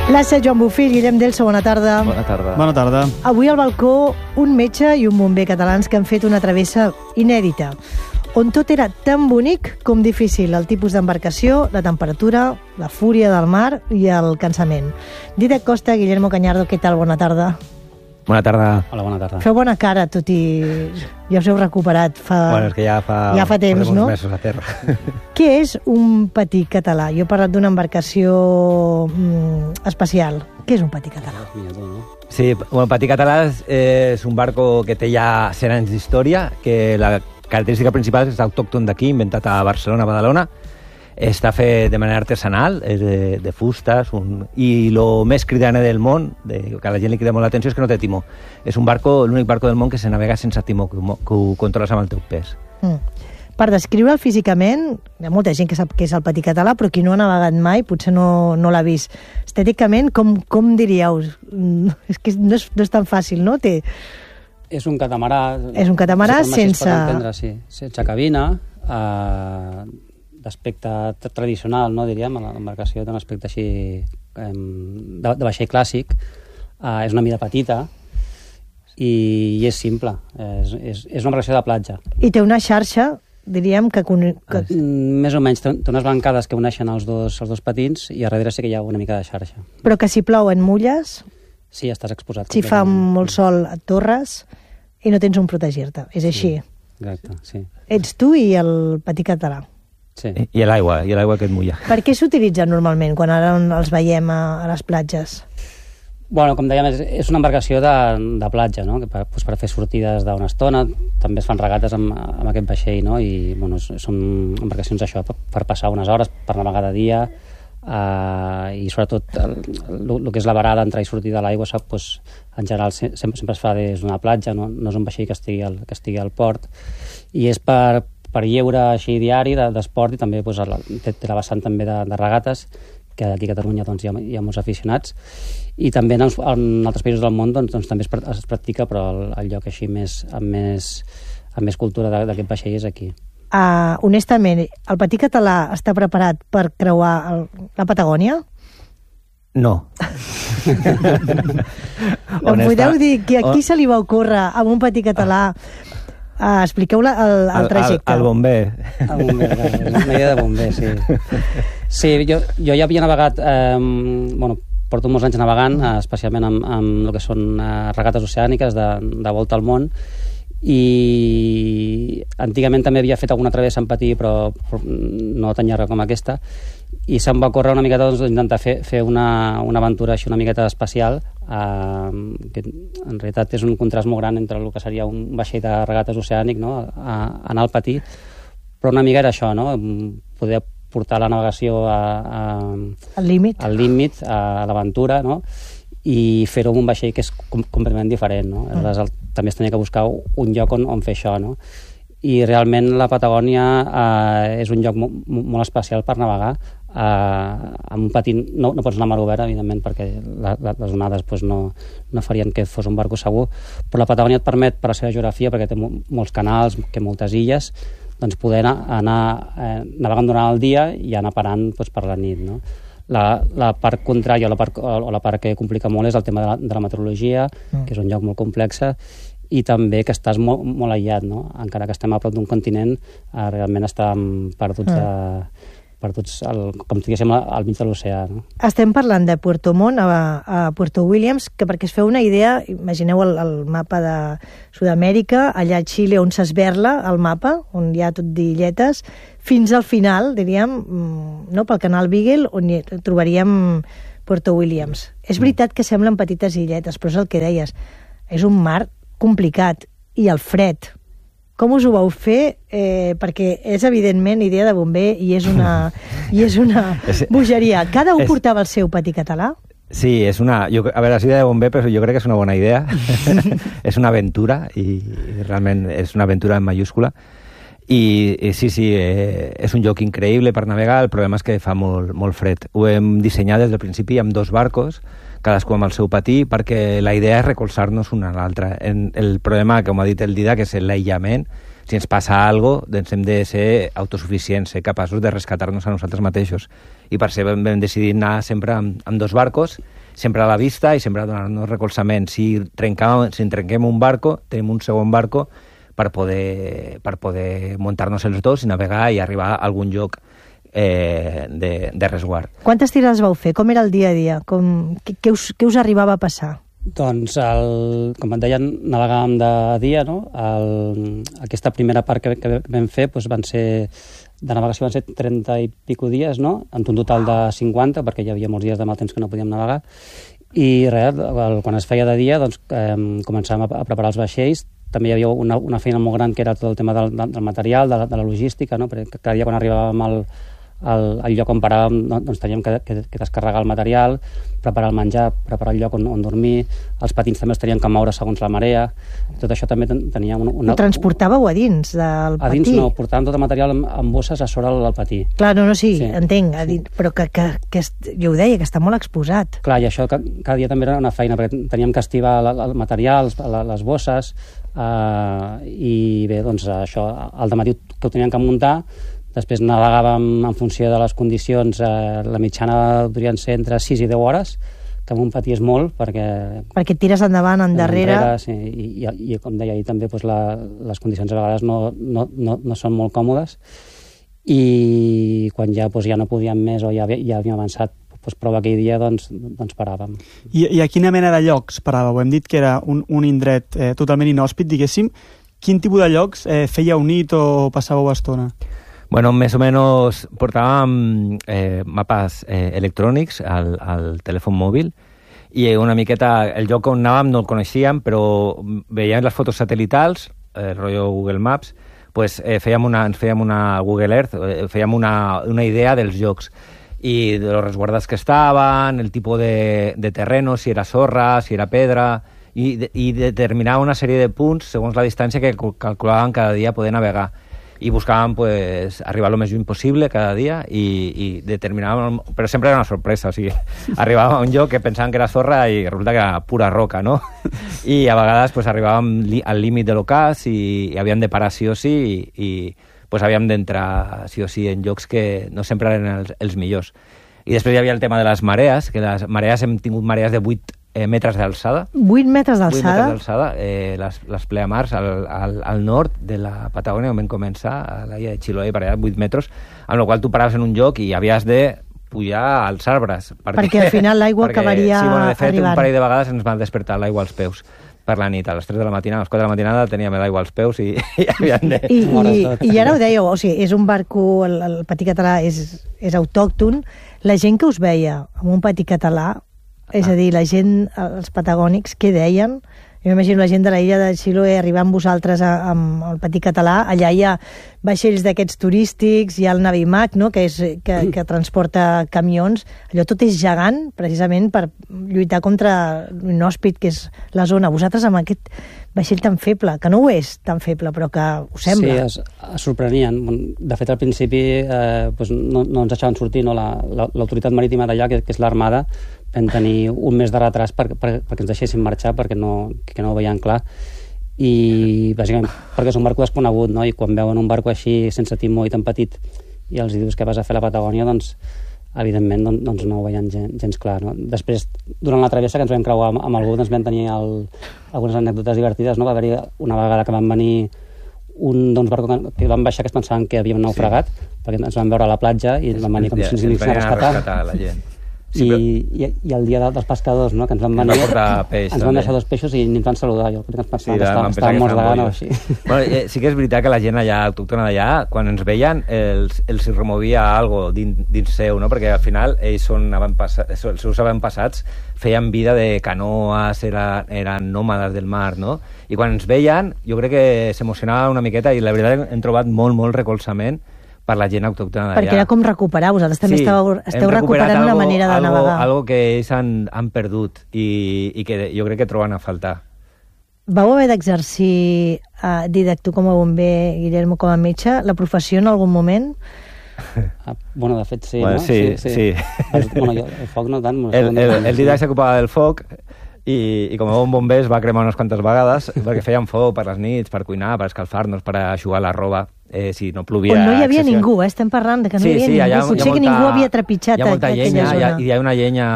Gràcies, Joan Bofill. Guillem Delso, bona tarda. Bona tarda. Bona tarda. Avui al balcó un metge i un bomber catalans que han fet una travessa inèdita, on tot era tan bonic com difícil, el tipus d'embarcació, la temperatura, la fúria del mar i el cansament. Dídac Costa, Guillermo Cañardo, què tal? Bona tarda. Bona tarda. Hola, bona tarda. Feu bona cara, tot i... Ja us heu recuperat Bueno, és que ja fa temps, no? mesos a terra. Què és un patí català? Jo he parlat d'una embarcació especial. Què és un patí català? Sí, bueno, Patí Català és un barco que té ja 100 anys d'història, que la característica principal és autòcton d'aquí, inventat a Barcelona, Badalona. Està fet de manera artesanal, és de fustes, i el més cridaner del món, que a la gent li crida molt l'atenció, és que no té timó. És un barco, l'únic barco del món que se navega sense timó, que ho controles amb el teu pes. Per descriure'l físicament, hi ha molta gent que sap què és el patí català, però qui no ha navegat mai potser no l'ha vist. Estèticament, com diríeu? És que no és tan fàcil, no? És un catamarà... És un catamarà sense... sense cabina, d'aspecte tradicional, no, diríem. L'embarcació té un aspecte així de vaixell clàssic. És una mida petita i és simple. És una embarcació de platja. I té una xarxa, diríem, que... Més o menys. Té unes bancades que uneixen els dos patins i a darrere sí que hi ha una mica de xarxa. Però que si plou en mulles... Sí, estàs exposat. Si fa molt sol et torres i no tens on protegir-te. És així. Exacte, sí. Ets tu i el patí català. Sí. I l'aigua que et mulla. Per què s'utilitza normalment quan ara els veiem a les platges? Bueno, com dèiem, és una embarcació de platja, no? Per fer sortides d'una estona. També es fan regates amb aquest vaixell, no? I bueno, són embarcacions això, per passar unes hores, per navegar de dia, i sobretot el que és la varada, entrar i sortir de l'aigua, en general sempre es fa des d'una platja, no és un vaixell que estigui al port, i és per lleure així diari d'esport, i també té la vessant també de regates, que aquí a Catalunya hi ha molts aficionats, i també en altres països del món també es practica, però el lloc així amb més cultura d'aquest vaixell és aquí. Honestament, el patí català està preparat per creuar la Patagònia? No. Em podeu dir que aquí se li va ocórrer amb un patí català? Expliqueu el trajecte. El bomber. El bomber, la idea de bomber, sí. Sí, jo ja havia navegat, porto molts anys navegant, especialment amb el que són regates oceàniques de volta al món, i antigament també havia fet alguna travessa en patí, però no tan llarga com aquesta, i se'm va córrer una miqueta d'intentar fer una aventura així una miqueta especial, que en realitat és un contrast molt gran entre el que seria un vaixell de regates oceànic, no? Anar al patí, però una mica era això, no? Poder portar la navegació al límit, a l'aventura, no? I fer-ho amb un vaixell que és completament diferent, no? Aleshores, també es tenia que buscar un lloc on fer això, no? I realment la Patagònia és un lloc molt especial per navegar. Amb un patí no pots anar a mar obert, evidentment, perquè les onades no farien que fos un barco segur, però la Patagònia et permet, per la seva geografia, perquè té molts canals, que moltes illes, doncs poder anar navegant durant el dia i anar parant per la nit, no? La part contrària o la part que complica molt és el tema de la meteorologia, que és un lloc molt complex, i també que estàs molt aïllat, no? Encara que estem a prop d'un continent, realment estàvem perduts com diguéssim al mig de l'oceà, no? Estem parlant de Puerto Montt a Puerto Williams, que perquè es feu una idea, imagineu el mapa de Sud-amèrica, allà a Xile on s'esberla el mapa, on hi ha tot d'illetes, fins al final, diríem, no, pel canal Beagle, on trobaríem Puerto Williams. És veritat que semblen petites illetes, però és el que deies, és un mar complicat, i el fred. Com us ho vau fer? Perquè és evidentment idea de bomber i és una bogeria. Cada un portava el seu patí català? Sí, és una idea de bomber, però jo crec que és una bona idea. És una aventura, i realment és una aventura en mayúscula. I sí, és un lloc increïble per navegar, el problema és que fa molt fred. Ho hem dissenyat des del principi amb 2 barcos, cadascú amb el seu patí, perquè la idea és recolzar-nos un a l'altre. El problema, com ha dit el Dídac, és l'aïllament, si ens passa alguna cosa, doncs hem de ser autosuficients, ser capaços de rescatar-nos a nosaltres mateixos. I per això vam decidir anar sempre amb 2 barcos, sempre a la vista i sempre donar-nos recolzament. Si trenquem un barco, tenim un segon barco per poder muntar-nos els 2 i navegar i arribar a algun lloc de resguard. Quantes tirades vau fer? Com era el dia a dia? Què us arribava a passar? Doncs, com et deien, navegàvem de dia, no? Aquesta primera part que vam fer van ser, de navegació van ser 30 i pico dies, no? En un total de 50, perquè hi havia molts dies de mal temps que no podíem navegar. I res, quan es feia de dia, doncs, començàvem a preparar els vaixells. També hi havia una feina molt gran que era tot el tema del material, de la logística, no? Perquè cada dia quan arribàvem al lloc on paràvem, doncs teníem que descarregar el material, preparar el menjar, preparar el lloc on dormir, els patins també es tenien que moure segons la marea, tot això també tenia una... Ho transportàveu a dins del patí? A dins no, portàvem tot el material amb bosses a sobre del patí. Clar, sí, entenc, però que jo ho deia, que està molt exposat. Clar, i això cada dia també era una feina, perquè teníem que estivar el material, les bosses, i bé, doncs això, al dematí que ho teníem que muntar. Després navegàvem en funció de les condicions, la mitjana podrien ser entre 6 i 10 hores, que amb un patí és molt, perquè tires endavant, endarrere... Sí, i com deia ahir també, doncs les condicions a vegades no són molt còmodes, i quan ja no podíem més o ja havíem avançat prou aquell dia, doncs paràvem. I a quina mena de llocs paràveu? Hem dit que era un indret totalment inhòspit, diguéssim. Quin tipus de llocs fèieu nit o passàveu estona? Bueno, més o menys portàvem mapes electrònics al telèfon mòbil i una miqueta el lloc on anàvem no el coneixíem, però veiem les fotos satelitals, rotllo Google Maps, pues, ens fèiem una Google Earth, fèiem una idea dels llocs i de los resguardats que estaven, el tipus de terreno, si era sorra, si era pedra, i determinar una sèrie de punts segons la distància que calculaven cada dia poder navegar. I buscàvem pues, arribar el més lluny possible cada dia i determinàvem, però sempre era una sorpresa, o sigui, arribàvem a un lloc que pensaven que era sorra i resulta que era pura roca, no? I a vegades pues, arribàvem al límit de l'ocàs i havíem de parar sí o sí i pues, havíem d'entrar sí o sí en llocs que no sempre eren els millors. I després hi havia el tema de les marees, que les marees hem tingut marees de 8 metres d'alçada. 8 metres d'alçada? 8 metres d'alçada. Les pleamars al nord de la Patagònia, on vam començar, a l'illa de Chiloé, per allà, 8 metres, amb la qual tu paraves en un lloc i havies de pujar als arbres. Perquè al final l'aigua acabaria de fet, arribant. Un parell de vegades ens van despertar l'aigua als peus per la nit, a les 3 de la matinada, a les 4 de la matinada teníem l'aigua als peus i havíem de... I ara ho dèieu, o sigui, és un barco, el patí català és autòcton, la gent que us veia amb un patí català, és a dir, la gent, els patagònics, què deien? Jo m'imagino la gent de la illa de Chiloé arribant amb vosaltres amb el patí català, allà hi ha vaixells d'aquests turístics, hi ha el Navimac, no? que transporta camions, allò tot és gegant precisament per lluitar contra l'inhòspit que és la zona. Vosaltres amb aquest vaixell tan feble, que no ho és tan feble, però que ho sembla. Sí, es sorprenien. De fet, al principi no ens deixaven sortir, no? L'autoritat marítima d'allà, que és l'Armada, vam tenir un mes de retras perquè ens deixessin marxar, perquè no ho veien clar, i bàsicament perquè és un barco desconegut, no? I quan veuen un barco així sense timó i tan petit i els dius que vas a fer la Patagònia, doncs evidentment no ho veien gens clar, no? Després, durant la travessa que ens vam creuar amb algú, ens vam tenir algunes anècdotes divertides, no? Va haver-hi una vegada que van venir uns barcos que van baixar, que es pensaven que havíem naufragat, perquè ens van veure a la platja i van venir com si ens anessin a rescatar la gent. Sí, i el dia dels pescadors, no? Que ens van venir, ens van deixar 2 peixos i ni ens van saludar. Jo crec que ens estaven morts de gana o així. Bueno, sí que és veritat que la gent allà, autòctona d'allà, quan ens veien, els removia algo dins seu, no? Perquè al final ells els seus avantpassats feien vida de canoes, eren nòmades del mar, no? I quan ens veien, jo crec que s'emocionava una miqueta i la veritat hem trobat molt recolzament per la gent autòctona d'allà. Perquè era com recuperar, vosaltres també esteu recuperant una manera de navegar. Algo que ells han perdut i que jo crec que troben a faltar. Vau haver d'exercir, Dídac, tu com a bomber, Guillermo com a metge, la professió en algun moment? Bueno, de fet sí, bueno, no? Sí. Bueno, el foc no tant. El Dídac s'ocupava del foc i com a bon bomber es va cremar unes quantes vegades perquè feien foc per les nits, per cuinar, per escalfar-nos, per eixugar la roba, si no plovia. On no hi havia ningú, estem parlant de que no hi havia ningú. Potser que ningú havia trepitjat aquella zona. Hi ha molta llenya, hi ha una llenya